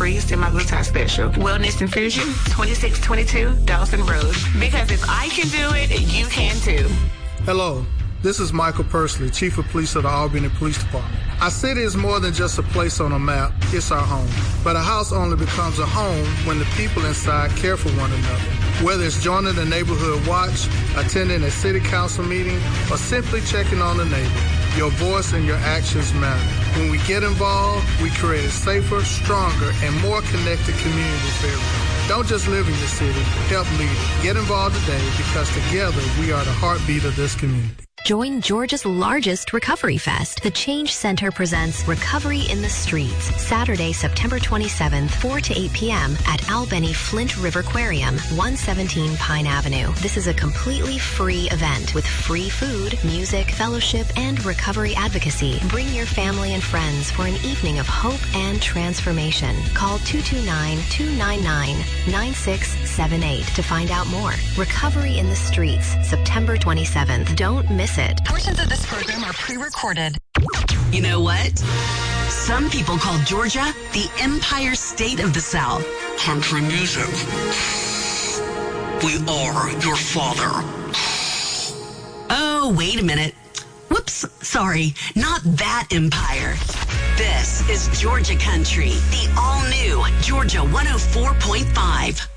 free semaglutide special. Wellness Infusion, 2622 Dawson Road. Because if I can do it, you can too. Hello, this is Michael Pursley, Chief of Police of the Albany Police Department. Our city is more than just a place on a map, it's our home. But a house only becomes a home when the people inside care for one another. Whether it's joining the neighborhood watch, attending a city council meeting, or simply checking on the neighbor, your voice and your actions matter. When we get involved, we create a safer, stronger, and more connected community for everyone. Don't just live in your city, help lead it. Get involved today because together we are the heartbeat of this community. Join Georgia's largest Recovery Fest. The Change Center presents Recovery in the Streets, Saturday, September 27th, 4 to 8 p.m. at Albany Flint River Aquarium, 117 Pine Avenue. This is a completely free event with free food, music, fellowship, and recovery advocacy. Bring your family and friends for an evening of hope and transformation. Call 229-299-9678 to find out more. Recovery in the Streets, September 27th. Don't miss it. Portions of this program are pre-recorded. You know what? Some people call Georgia the Empire State of the South. Country music. We are your father. Oh, wait a minute. Whoops, sorry, not that empire. This is Georgia Country, the all-new Georgia 104.5.